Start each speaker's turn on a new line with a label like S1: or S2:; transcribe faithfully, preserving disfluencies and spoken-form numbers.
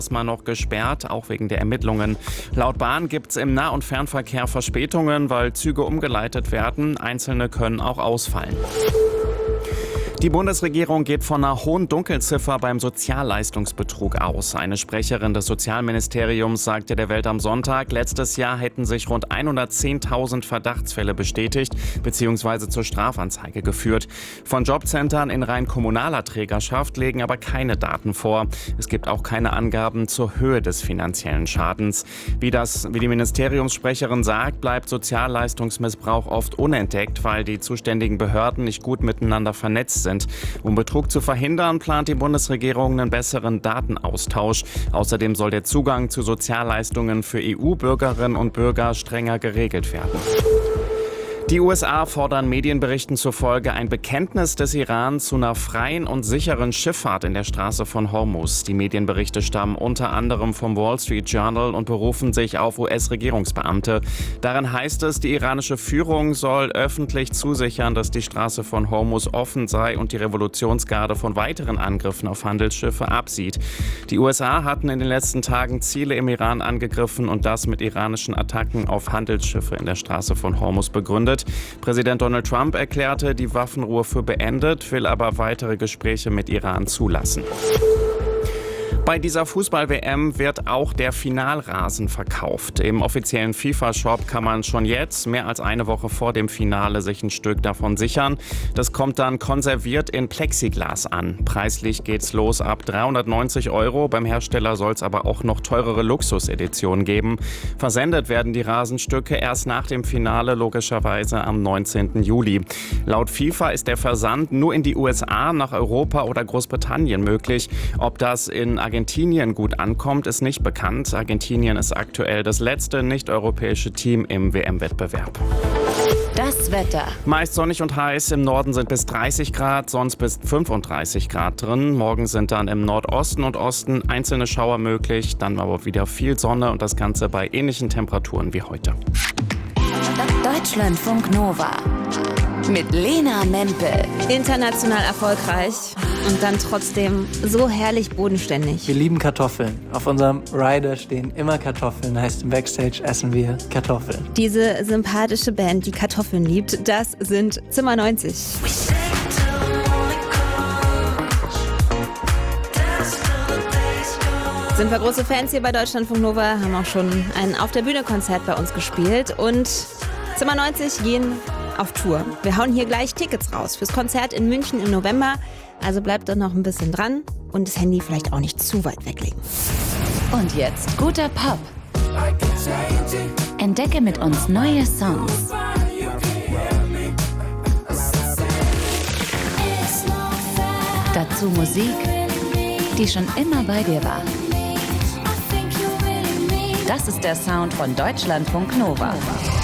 S1: Erstmal noch gesperrt, auch wegen der Ermittlungen. Laut Bahn gibt es im Nah- und Fernverkehr Verspätungen, weil Züge umgeleitet werden. Einzelne können auch ausfallen. Die Bundesregierung geht von einer hohen Dunkelziffer beim Sozialleistungsbetrug aus. Eine Sprecherin des Sozialministeriums sagte der Welt am Sonntag, letztes Jahr hätten sich rund hundertzehntausend Verdachtsfälle bestätigt bzw. zur Strafanzeige geführt. Von Jobcentern in rein kommunaler Trägerschaft legen aber keine Daten vor. Es gibt auch keine Angaben zur Höhe des finanziellen Schadens. Wie das, wie die Ministeriumssprecherin sagt, bleibt Sozialleistungsmissbrauch oft unentdeckt, weil die zuständigen Behörden nicht gut miteinander vernetzt sind. Um Betrug zu verhindern, plant die Bundesregierung einen besseren Datenaustausch. Außerdem soll der Zugang zu Sozialleistungen für E U-Bürgerinnen und Bürger strenger geregelt werden. Die U S A fordern Medienberichten zufolge ein Bekenntnis des Iran zu einer freien und sicheren Schifffahrt in der Straße von Hormuz. Die Medienberichte stammen unter anderem vom Wall Street Journal und berufen sich auf U S-Regierungsbeamte. Darin heißt es, die iranische Führung soll öffentlich zusichern, dass die Straße von Hormuz offen sei und die Revolutionsgarde von weiteren Angriffen auf Handelsschiffe absieht. Die U S A hatten in den letzten Tagen Ziele im Iran angegriffen und das mit iranischen Attacken auf Handelsschiffe in der Straße von Hormuz begründet. Präsident Donald Trump erklärte die Waffenruhe für beendet, will aber weitere Gespräche mit Iran zulassen. Bei dieser Fußball-W M wird auch der Finalrasen verkauft. Im offiziellen FIFA-Shop kann man schon jetzt, mehr als eine Woche vor dem Finale, sich ein Stück davon sichern. Das kommt dann konserviert in Plexiglas an. Preislich geht's los ab dreihundertneunzig Euro. Beim Hersteller soll es aber auch noch teurere Luxuseditionen geben. Versendet werden die Rasenstücke erst nach dem Finale, logischerweise am neunzehnten Juli. Laut FIFA ist der Versand nur in die U S A, nach Europa oder Großbritannien möglich. Ob das in Argentinien gut ankommt, ist nicht bekannt. Argentinien ist aktuell das letzte nicht-europäische Team im W M-Wettbewerb.
S2: Das Wetter.
S1: Meist sonnig und heiß. Im Norden sind bis dreißig Grad, sonst bis fünfunddreißig Grad drin. Morgen sind dann im Nordosten und Osten einzelne Schauer möglich, dann aber wieder viel Sonne und das Ganze bei ähnlichen Temperaturen wie heute.
S2: Deutschlandfunk Nova mit Lena Mempel.
S3: International erfolgreich und dann trotzdem so herrlich bodenständig.
S4: Wir lieben Kartoffeln. Auf unserem Rider stehen immer Kartoffeln. Heißt, im Backstage essen wir Kartoffeln.
S3: Diese sympathische Band, die Kartoffeln liebt, das sind Zimmer neunzig. Sind wir große Fans hier bei Deutschlandfunk Nova, haben auch schon ein Auf-der-Bühne-Konzert bei uns gespielt und Zimmer neunzig gehen auf Tour. Wir hauen hier gleich Tickets raus fürs Konzert in München im November. Also bleibt doch noch ein bisschen dran und das Handy vielleicht auch nicht zu weit weglegen.
S2: Und jetzt guter Pop. Entdecke mit uns neue Songs. Dazu Musik, die schon immer bei dir war. Das ist der Sound von Deutschlandfunk Nova.